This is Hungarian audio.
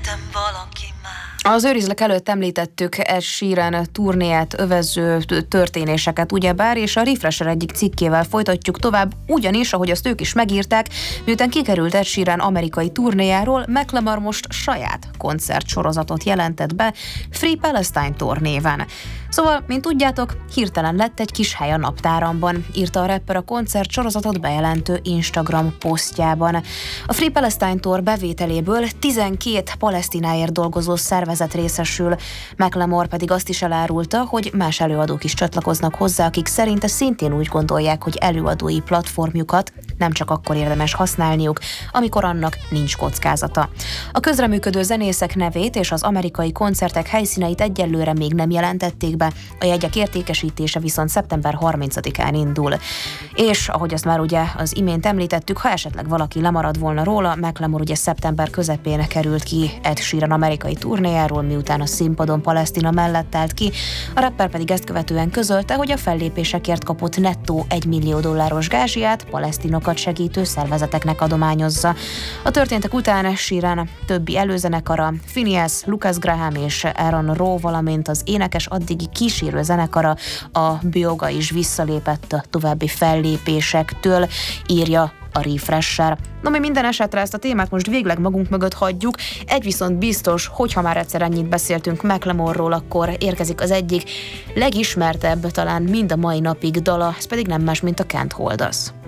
Az őrizlek előtt említettük Ed Sheeran turnéját övező történéseket, ugyebár, és a Refresher egyik cikkével folytatjuk tovább, ugyanis, ahogy azt ők is megírták, miután kikerült Ed Sheeran amerikai turnéjáról, Macklemore most saját koncertsorozatot jelentett be Free Palestine Tour néven. Szóval, mint tudjátok, hirtelen lett egy kis hely a naptáramban, írta a rapper a koncertsorozatot bejelentő Instagram posztjában. A Free Palestine Tour bevételéből 12 Palesztináért dolgozó szervezet részesül, Macklemore pedig azt is elárulta, hogy más előadók is csatlakoznak hozzá, akik szerinte szintén úgy gondolják, hogy előadói platformjukat nem csak akkor érdemes használniuk, amikor annak nincs kockázata. A közreműködő zenészek nevét és az amerikai koncertek helyszíneit egyelőre még nem jelentették be, a jegyek értékesítése viszont szeptember 30-án indul. És ahogy azt már ugye az imént említettük, ha esetleg valaki lemarad volna róla, Macklemore ugye szeptember közepén került ki Ed Sheeran amerikai turnéjáról, miután a színpadon Palesztina mellett állt ki, a rapper pedig ezt követően közölte, hogy a fellépésekért kapott nettó $1 millió gázsiát palesztinokat segítő szervezeteknek adományozza. A történtek után Sheeran többi előzenekara, Phineas, Lucas Graham és Aaron Rowe, valamint az énekes addigi kísérő zenekara, a Bioga is visszalépett a további fellépésektől, írja a Refresher. Na, mi minden esetre ezt a témát most végleg magunk mögött hagyjuk. Egy viszont biztos, hogyha már egyszer ennyit beszéltünk Macklemore-ról, akkor érkezik az egyik legismertebb, talán mind a mai napig dala, ez pedig nem más, mint a Can't Hold Us.